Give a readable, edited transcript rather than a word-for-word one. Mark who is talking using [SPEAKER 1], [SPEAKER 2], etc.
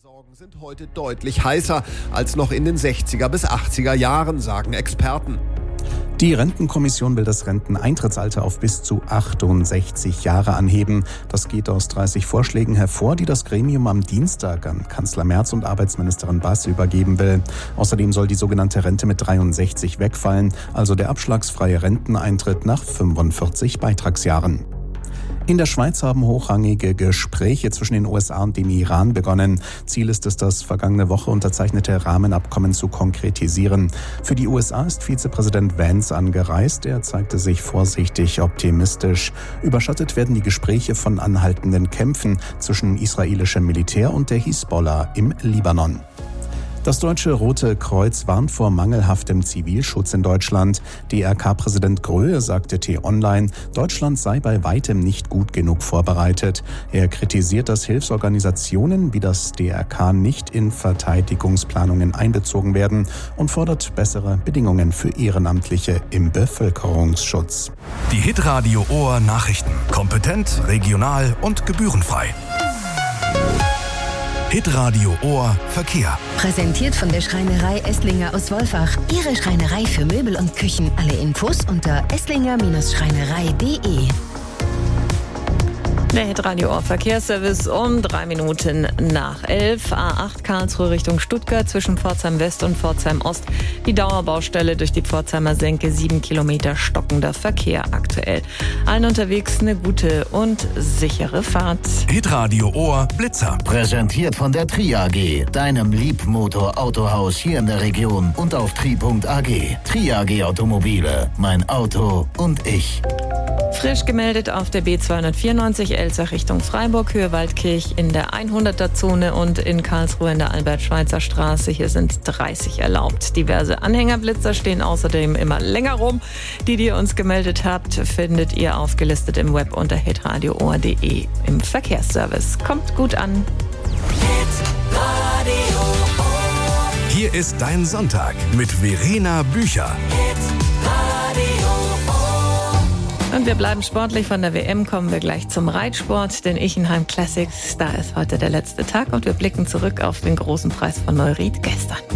[SPEAKER 1] Sorgen sind heute deutlich heißer als noch in den 60er bis 80er Jahren, sagen Experten.
[SPEAKER 2] Die Rentenkommission will das Renteneintrittsalter auf bis zu 68 Jahre anheben. Das geht aus 30 Vorschlägen hervor, die das Gremium am Dienstag an Kanzler Merz und Arbeitsministerin Bass übergeben will. Außerdem soll die sogenannte Rente mit 63 wegfallen, also der abschlagsfreie Renteneintritt nach 45 Beitragsjahren. In der Schweiz haben hochrangige Gespräche zwischen den USA und dem Iran begonnen. Ziel ist es, das vergangene Woche unterzeichnete Rahmenabkommen zu konkretisieren. Für die USA ist Vizepräsident Vance angereist. Er zeigte sich vorsichtig optimistisch. Überschattet werden die Gespräche von anhaltenden Kämpfen zwischen israelischem Militär und der Hisbollah im Libanon. Das Deutsche Rote Kreuz warnt vor mangelhaftem Zivilschutz in Deutschland. DRK-Präsident Gröhe sagte T-Online, Deutschland sei bei weitem nicht gut genug vorbereitet. Er kritisiert, dass Hilfsorganisationen wie das DRK nicht in Verteidigungsplanungen einbezogen werden und fordert bessere Bedingungen für Ehrenamtliche im Bevölkerungsschutz.
[SPEAKER 3] Die Hitradio Ohr Nachrichten. Kompetent, regional und gebührenfrei. Hitradio Ohr Verkehr.
[SPEAKER 4] Präsentiert von der Schreinerei Esslinger aus Wolfach. Ihre Schreinerei für Möbel und Küchen. Alle Infos unter esslinger-schreinerei.de.
[SPEAKER 5] Der Hitradio Ohr Verkehrsservice um 3 Minuten nach 11. A8 Karlsruhe Richtung Stuttgart zwischen Pforzheim West und Pforzheim Ost. Die Dauerbaustelle durch die Pforzheimer Senke, 7 Kilometer stockender Verkehr aktuell. Allen unterwegs eine gute und sichere Fahrt.
[SPEAKER 3] Hitradio Ohr Blitzer.
[SPEAKER 6] Präsentiert von der Tri AG, deinem Liebmotor-Autohaus hier in der Region und auf tri.ag. Tri AG Automobile, mein Auto und ich.
[SPEAKER 5] Frisch gemeldet auf der B294 Elzach Richtung Freiburg, Höhe Waldkirch in der 100er-Zone und in Karlsruhe in der Albert-Schweitzer-Straße. Hier sind 30 erlaubt. Diverse Anhängerblitzer stehen außerdem immer länger rum. Die ihr uns gemeldet habt, findet ihr aufgelistet im Web unter hitradioohr.de im Verkehrsservice. Kommt gut an.
[SPEAKER 3] Hier ist dein Sonntag mit Verena Bücher.
[SPEAKER 5] Und wir bleiben sportlich. Von der WM kommen wir gleich zum Reitsport, den Ichenheim Classics. Da ist heute der letzte Tag und wir blicken zurück auf den großen Preis von Neuried gestern.